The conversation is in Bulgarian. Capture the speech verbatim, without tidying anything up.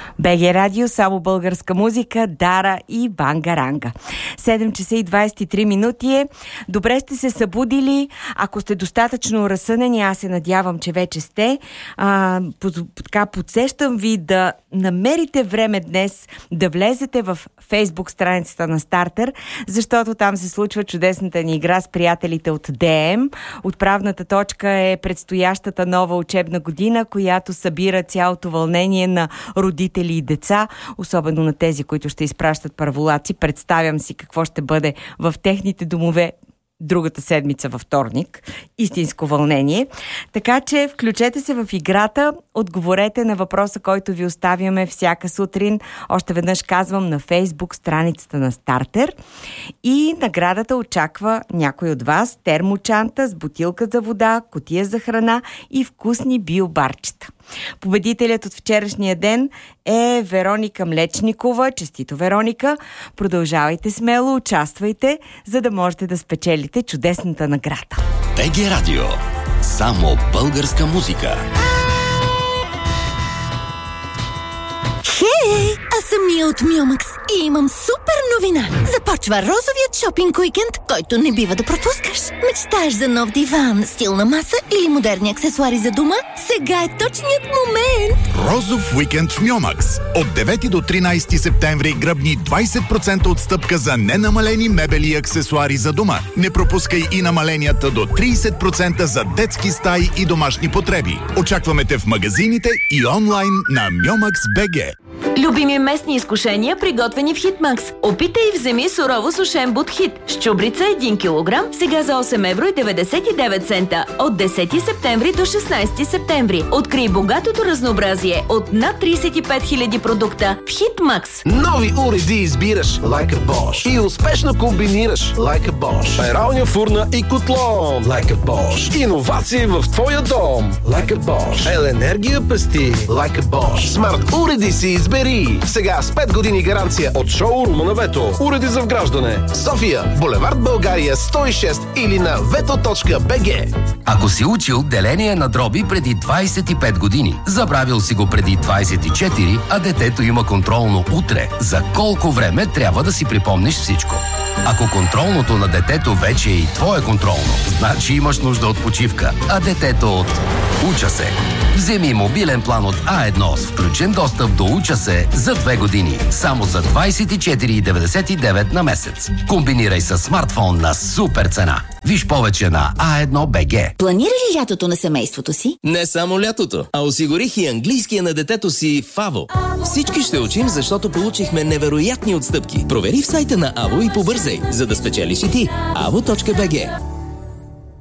БГ Радио, само българска музика, Дара и Бангаранга. седем часа и двадесет и три минути е. Добре сте се събудили. Ако сте достатъчно разсънени, аз се надявам, че вече сте. А, под, така подсещам ви да намерите време днес да влезете в Фейсбук страницата на Стартер, защото там се случва чудесната ни игра с приятелите от ДМ. Отправната точка е предстоящата нова учебна година, която събира цялото вълнение на родители и деца, особено на тези, които ще изпращат първолаци. Представям си какво ще бъде в техните домове другата седмица във вторник. Истинско вълнение. Така че включете се в играта, отговорете на въпроса, който ви оставяме всяка сутрин. Още веднъж казвам на Фейсбук страницата на Стартер. И наградата очаква някой от вас. Термочанта с бутилка за вода, кутия за храна и вкусни биобарчета. Победителят от вчерашния ден е Вероника Млечникова. Честито, Вероника! Продължавайте смело, участвайте, за да можете да спечелите чудесната награда. БГ Радио. Само българска музика. Хей! Аз съм Мия от Мюмакс и имам супер новина! Започва розовият шопинг уикенд, който не бива да пропускаш. Мечтаеш за нов диван, стилна маса или модерни аксесуари за дома? Сега е точният момент! Розов уикенд в Мюмакс. От девети до тринадесети септември гръбни двадесет процента отстъпка за ненамалени мебели и аксесуари за дома. Не пропускай и намаленията до тридесет процента за детски стаи и домашни потреби. Очакваме те в магазините и онлайн на Мюмакс БГ. Любими местни изкушения, приготвени в Хитмакс. Опитай и вземи сурово сушен бут Хит. Щубрица един килограм, сега за осем евро и деветдесет и девет цента. От десети септември до шестнадесети септември. Открий богатото разнообразие от над тридесет и пет хиляди продукта в Хитмакс. Нови уреди избираш Like a Bosch и успешно комбинираш Like a Bosch. Пералня, фурна и котлон Like a Bosch. Иновации в твоя дом Like a Bosch. Ел енергия пести Like a Bosch. Смарт уреди си избери. Сега с пет години гаранция от шоурума на Вето. Уреди за вграждане. София, булевард България сто и шест или на вето точка бг. Ако си учил деление на дроби преди двадесет и пет години, забравил си го преди двадесет и четири, а детето има контролно утре, за колко време трябва да си припомниш всичко? Ако контролното на детето вече е и твое контролно, значи имаш нужда от почивка, а детето от Уча се. Вземи мобилен план от А едно с включен достъп до Уча се за две години. Само за двадесет и четири и деветдесет и девет на месец. Комбинирай с смартфон на супер цена. Виж повече на А едно БГ. Планира ли лятото на семейството си? Не само лятото, а осигурих и английския на детето си в АВО. Всички ще учим, защото получихме невероятни отстъпки. Провери в сайта на АВО и побързай, за да спечелиш и ти. АВО точка БГ.